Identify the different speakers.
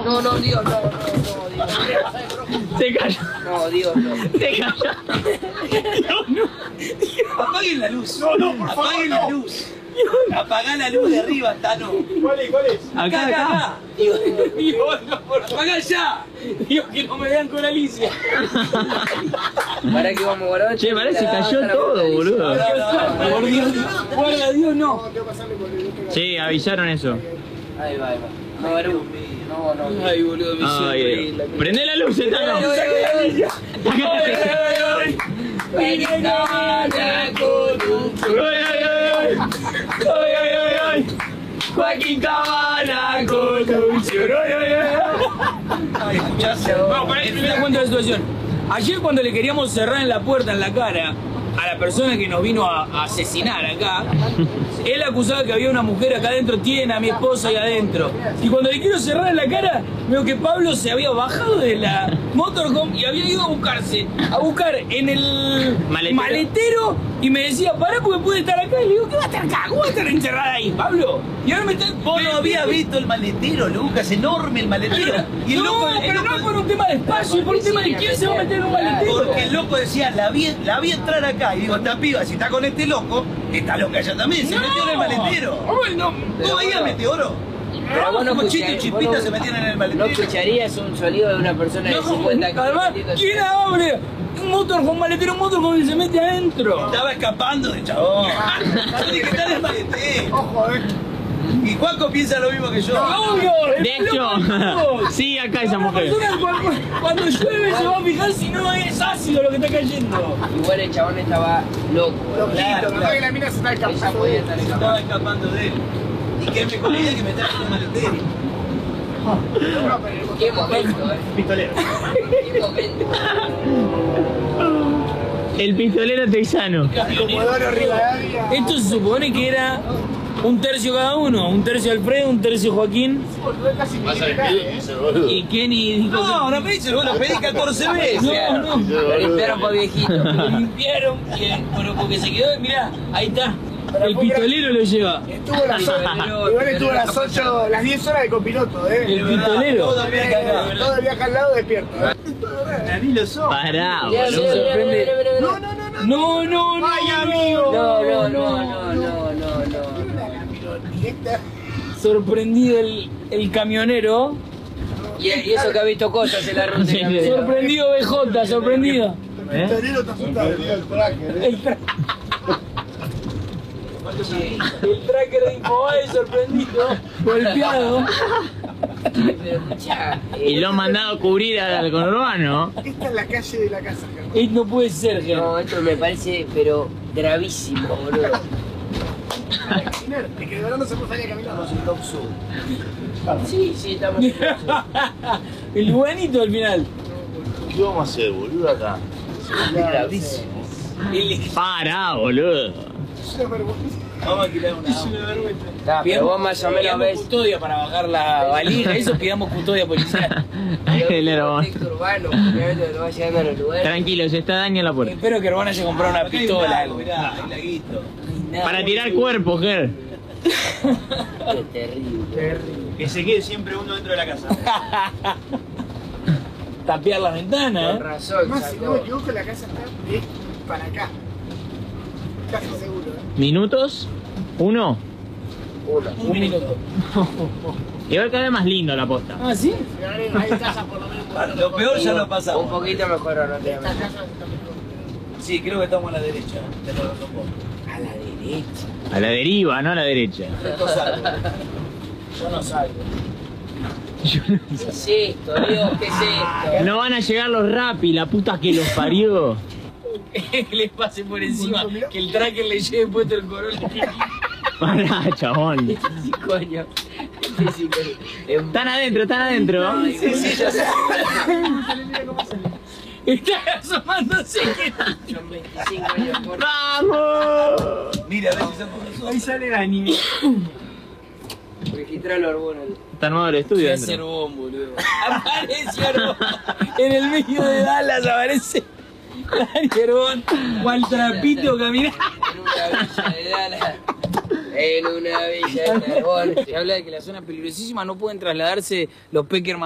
Speaker 1: No, Dios, no, Dios.
Speaker 2: Se cayó.
Speaker 1: No, Dios, no.
Speaker 2: Se cayó.
Speaker 3: Apaguen la luz.
Speaker 4: No, por favor,
Speaker 3: Apaguen
Speaker 4: no.
Speaker 3: la luz. Apagá la luz de arriba, Tano.
Speaker 4: ¿Cuál es?
Speaker 3: Acá.
Speaker 2: Dios, no, por
Speaker 3: Apagá ya.
Speaker 2: Dios, que no me vean con Alicia.
Speaker 1: Para que vamos, guardar.
Speaker 2: Che, parece que cayó todo, boludo.
Speaker 3: Por Dios.
Speaker 2: Guarda, Dios, no.
Speaker 4: Tengo que pasarle por el otro lado.
Speaker 2: Sí, avisaron eso.
Speaker 1: Ahí va. No, Barú. No.
Speaker 2: Ay, boludo, me hizo reír. Prende la luz, Tano. Joaquín Cabana con un Bueno, para primero cuento la situación. Ayer cuando le queríamos cerrar en la puerta, en la cara, a la persona que nos vino a asesinar acá, él acusaba que había una mujer acá adentro, tiene a mi esposa ahí adentro. Y cuando le quiero cerrar en la cara, veo que Pablo se había bajado de la motorhome y había ido a buscar en el maletero y me decía, pará porque puede estar acá. Y le digo, ¿qué va a estar acá? ¿Cómo va a estar encerrada ahí, Pablo? Y ahora me está...
Speaker 3: Vos no habías visto el maletero, Lucas, enorme el maletero. Y el loco,
Speaker 2: pero no es por un tema de espacio, es por un tema de quién se va a meter en un maletero.
Speaker 3: Porque el loco decía, la vi entrar acá. Y digo, esta piba, si está con este loco, está loca ella también. Se metió en el maletero.
Speaker 2: No,
Speaker 3: ¿Vos veías Meteoro?
Speaker 1: Pero vos no
Speaker 3: Como Chito y
Speaker 1: escucharías,
Speaker 3: Chispita se metían en el maletero.
Speaker 1: no escucharías un sonido de una persona de 50 años.
Speaker 2: Además, ¿quién abre un motorhome, maletero, un motorhome y se mete adentro?
Speaker 3: Estaba escapando de chabón. Tiene que estar en el maletero.
Speaker 4: Ojo,
Speaker 3: Y Juaco piensa lo mismo que yo.
Speaker 2: ¡Obvio!
Speaker 5: De hecho, sí, acá esa mujer.
Speaker 2: Cuando llueve se va a fijar si no es ácido lo que está cayendo.
Speaker 1: Igual el chabón estaba loco.
Speaker 4: Loquito, capaz que la mina se está
Speaker 1: Ella
Speaker 4: escapando.
Speaker 1: podía estar
Speaker 3: Estaba escapando de él. Y qué mejor idea que meterse en el maletero.
Speaker 1: Qué momento,
Speaker 4: Pistolero.
Speaker 1: Qué momento.
Speaker 5: El pistolero texano.
Speaker 4: Comodoro Rivadavia.
Speaker 2: Esto se supone que era un tercio cada uno. Un tercio Alfredo, un tercio Joaquín.
Speaker 4: Casi militar,
Speaker 2: Y Kenny dijo
Speaker 3: No me dices, vos lo pedí 14 veces.
Speaker 2: no.
Speaker 1: Lo limpiaron para viejito.
Speaker 2: Lo limpiaron, pero porque se quedó, mirá, ahí está. El pistolero lo lleva.
Speaker 4: Estuvo igual estuvo las 8, las 10 horas de copiloto,
Speaker 2: El pistolero.
Speaker 3: Todo el viaje acá.
Speaker 4: Todo el viaje al lado despierto.
Speaker 3: Nadie lo sos.
Speaker 5: Pará,
Speaker 1: Mirá,
Speaker 5: boludo.
Speaker 1: mirá.
Speaker 2: No.
Speaker 4: Ay, amigo.
Speaker 1: No.
Speaker 2: Sorprendido el camionero.
Speaker 1: Y eso que ha visto cosas en la ruta.
Speaker 5: Sí,
Speaker 2: Sorprendido BJ, sorprendido.
Speaker 4: El pistolero está asustado.
Speaker 2: El tracker de Infobae sorprendido, golpeado.
Speaker 1: Pero escuchá,
Speaker 5: Y lo han mandado a cubrir al conurbano.
Speaker 4: Esta es la calle de la casa, Germán.
Speaker 2: No puede ser, Ger.
Speaker 1: no, esto me parece, pero gravísimo, boludo.
Speaker 4: Para caminar. Es que de verdad no se puede salir a caminar.
Speaker 1: Sí, estamos en
Speaker 2: El buenito al final.
Speaker 6: ¿Qué vamos a hacer, boludo, acá?
Speaker 1: gravísimo.
Speaker 5: Pará, boludo.
Speaker 4: Es una vergüenza.
Speaker 3: Vamos a alquilar una.
Speaker 1: Pero vos más o menos
Speaker 2: Pidamos
Speaker 1: ves.
Speaker 2: custodia para bajar la valija, eso pidamos custodia policial.
Speaker 5: El hermano.
Speaker 1: Contexto urbano, obviamente lo va llegando a los lugares.
Speaker 5: Tranquilo, se está dañando la puerta.
Speaker 2: Espero que Herbana haya comprado una pistola.
Speaker 3: Algo, mirá, el laguito.
Speaker 5: Para tirar cuerpo, Ger.
Speaker 1: Qué terrible.
Speaker 3: Que se quede siempre uno dentro de la casa.
Speaker 2: Tapear las
Speaker 1: Con
Speaker 2: ventanas,
Speaker 1: razón,
Speaker 4: Además, si no me
Speaker 1: sacó.
Speaker 4: equivoco, la casa está de para acá. Casi seguro,
Speaker 5: ¿Minutos? ¿1?
Speaker 2: Un minuto.
Speaker 5: Igual cada vez más lindo la posta.
Speaker 2: Ah, ¿sí?
Speaker 4: Hay casas por lo menos.
Speaker 3: Lo peor ya lo
Speaker 1: Un
Speaker 3: pasamos.
Speaker 1: poquito mejor, no te
Speaker 4: Esta casa está mejor.
Speaker 3: Sí, creo que estamos a la derecha. Te lo toco.
Speaker 1: A la derecha.
Speaker 5: A la deriva, no a la derecha.
Speaker 3: Esto salgo.
Speaker 2: Yo no salgo.
Speaker 1: ¿Qué es esto, Dios? ¿Qué es esto?
Speaker 5: No van a llegar los Rappi, la puta que los parió.
Speaker 2: Que le pase por encima, que el tracker le lleve puesto el Corolla.
Speaker 5: Pará, chabón.
Speaker 1: Sí, coño. Sí, coño.
Speaker 5: Están adentro.
Speaker 3: Sí, ya sé.
Speaker 2: Está asomándose.
Speaker 1: Son 25 años por...
Speaker 5: ¡Vamos!
Speaker 3: Mira, a ver si somos nosotros.
Speaker 2: Ahí sale la niña.
Speaker 1: Registrar los hormonas.
Speaker 5: Está nuevo el estudio
Speaker 2: Qué
Speaker 5: adentro.
Speaker 2: Herbón, boludo. Aparece Herbón. En el medio de Dallas aparece Dani Herbón. Cual trapito caminando.
Speaker 1: En una villa de Dallas. En una villa de Carbón.
Speaker 2: Se habla de que la zona es peligrosísima, no pueden trasladarse los Peckerman